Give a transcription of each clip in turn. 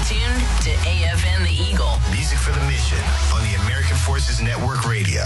tuned to AFN The Eagle. Music for the mission on the American Forces Network Radio.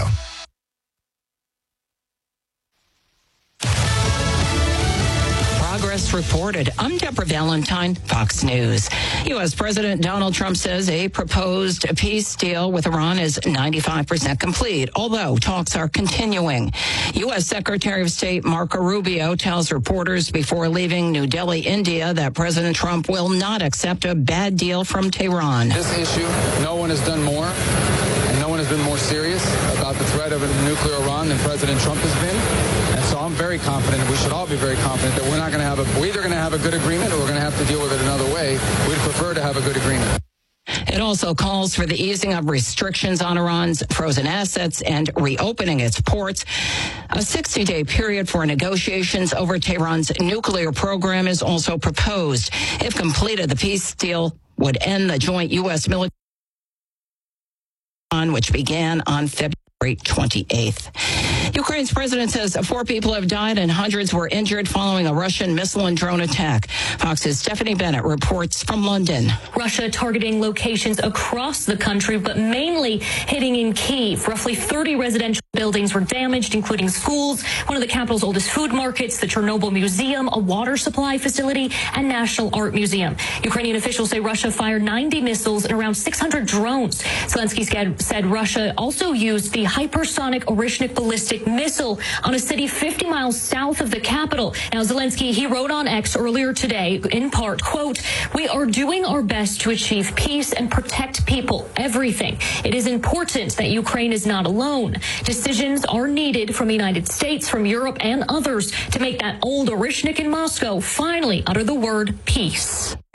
Progress reported. I'm Deborah Valentine, Fox News. U.S. President Donald Trump says a proposed peace deal with Iran is 95% complete, although talks are continuing. U.S. Secretary of State Marco Rubio tells reporters before leaving New Delhi, India, that President Trump will not accept a bad deal from Tehran. This issue, no one has done more, and no one has been more serious about the threat of a nuclear Iran than President Trump has been. And so I'm very confident, and we should all be very confident, that we're either going to have a good agreement or we're going to have to deal with it another way. We'd prefer to have a good agreement. It also calls for the easing of restrictions on Iran's frozen assets and reopening its ports. A 60-day period for negotiations over Tehran's nuclear program is also proposed. If completed, the peace deal would end the joint U.S. military, which began on February 28th. Ukraine's president says 4 people have died and hundreds were injured following a Russian missile and drone attack. Fox's Stephanie Bennett reports from London. Russia targeting locations across the country, but mainly hitting in Kyiv. Roughly 30 residential buildings were damaged, including schools, one of the capital's oldest food markets, the Chernobyl Museum, a water supply facility, and National Art Museum. Ukrainian officials say Russia fired 90 missiles and around 600 drones. Zelensky said Russia also used the hypersonic Orishnik ballistic missile on a city 50 miles south of the capital. Now, Zelensky, he wrote on X earlier today, in part, quote, "We are doing our best to achieve peace and protect people, everything. It is important that Ukraine is not alone. Decisions are needed from the United States, from Europe, and others to make that old Orishnik in Moscow finally utter the word peace."